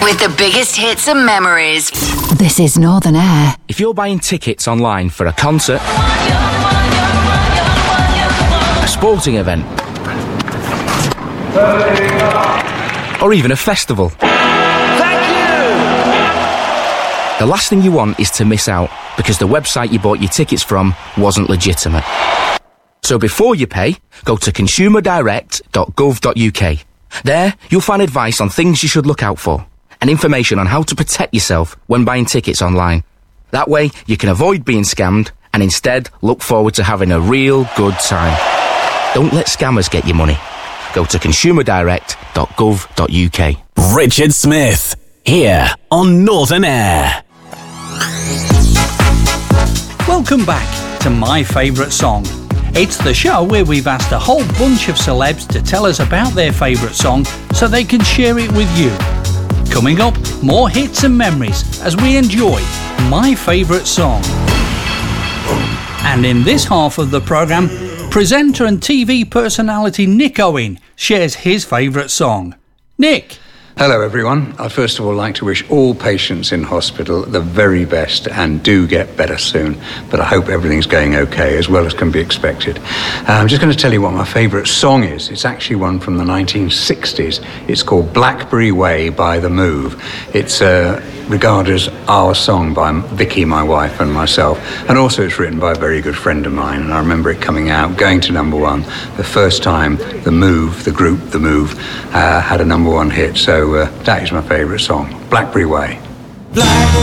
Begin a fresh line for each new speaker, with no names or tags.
With the biggest hits and memories.
This is Northern Air.
If you're buying tickets online for a concert, a sporting event, or even a festival,
Thank you!
the last thing you want is to miss out because the website you bought your tickets from wasn't legitimate. So before you pay, go to consumerdirect.gov.uk. There, you'll find advice on things you should look out for and information on how to protect yourself when buying tickets online. That way, you can avoid being scammed and instead look forward to having a real good time. Don't let scammers get your money. Go to consumerdirect.gov.uk.
Richard Smith, here on Northern Air.
Welcome back to My Favourite Song. It's the show where we've asked a whole bunch of celebs to tell us about their favourite song so they can share it with you. Coming up, more hits and memories as we enjoy My Favourite Song. And in this half of the programme, presenter and TV personality Nick Owen shares his favourite song. Nick!
Hello everyone. I'd first of all like to wish all patients in hospital the very best and do get better soon. But I hope everything's going okay, as well as can be expected. I'm just going to tell you what my favourite song is. It's actually one from the 1960s. It's called Blackberry Way by The Move. It's regarded as our song by Vicky, my wife, and myself. And also it's written by a very good friend of mine. And I remember it coming out, going to number one, the first time The Move, the group The Move, had a number one hit. So that is my favourite song, Blackberry Way.